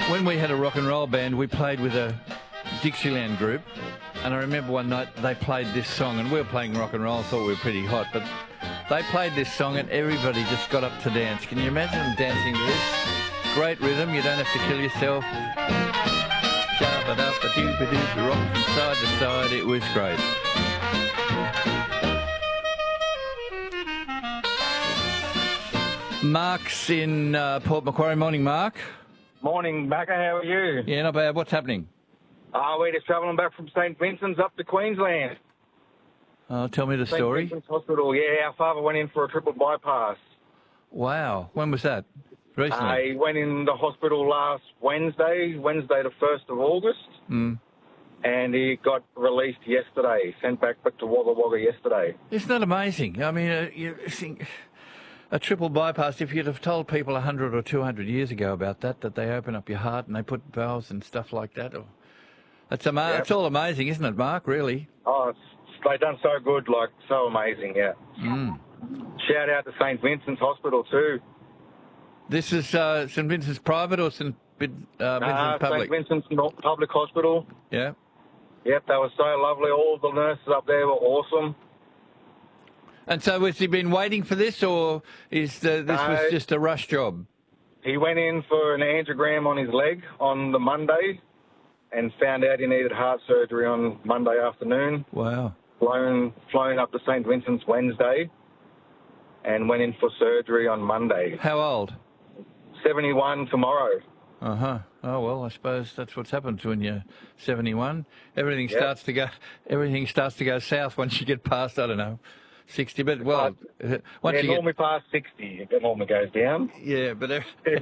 When we had a rock and roll band, we played with a Dixieland group, and I remember one night they played this song, and we were playing rock and roll, thought we were pretty hot, but they played this song and everybody just got up to dance. Can you imagine them dancing to this? Great rhythm, you don't have to kill yourself. Shabba-dabba-doo-ba-doo, rock from side to side, it was great. Mark's in Port Macquarie. Morning, Mark. Morning, Macca. How are you? Yeah, not bad. What's happening? We're just travelling back from St Vincent's up to Queensland. Tell me the St story. Vincent's Hospital. Yeah, our father went in for a triple bypass. Wow. When was that? Recently? He went in the hospital last Wednesday the 1st of August. And he got released yesterday, sent back to Wagga Wagga yesterday. Isn't that amazing? I mean, you think a triple bypass, if you'd have told people 100 or 200 years ago about that they open up your heart and they put valves and stuff like that, it's all amazing, isn't it, Mark, really? Oh, they done so good, so amazing, yeah. Shout out to St Vincent's Hospital too. This is St Vincent's Private or St Vincent's Public? St Vincent's Public Hospital. Yeah. Yep, they were so lovely. All the nurses up there were awesome. And so has he been waiting for this, or is this was just a rush job? He went in for an angiogram on his leg on the Monday and found out he needed heart surgery on Monday afternoon. Wow. Flown up to St Vincent's Wednesday and went in for surgery on Monday. How old? 71 tomorrow. Oh, well, I suppose that's what's happened to when you're 71. Everything starts to go south once you get past, I don't know, 60. But, well, once you normally past 60, it normally goes down. Yeah, but,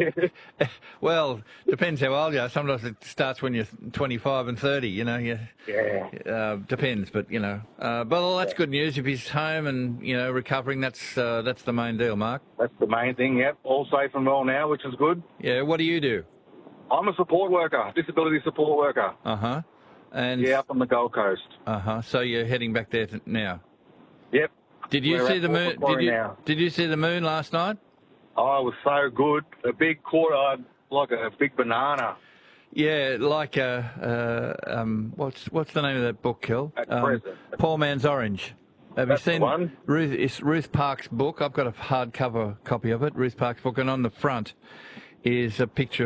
well, depends how old you are. Sometimes it starts when you're 25 and 30, you know. Depends, but, you know. But that's good news. If he's home and, you know, recovering, that's the main deal, Mark. That's the main thing, yep. All safe and well now, which is good. Yeah, what do you do? I'm a support worker, disability support worker. And up on the Gold Coast. So you're heading back there now? Yep. Did you see the moon? Did you see the moon last night? Oh, it was so good. A big quarter, like a big banana. Yeah, like what's the name of that book, Kel? Poor Man's Orange. Have you seen one? Ruth Park's book? I've got a hardcover copy of it, Ruth Park's book, and on the front is a picture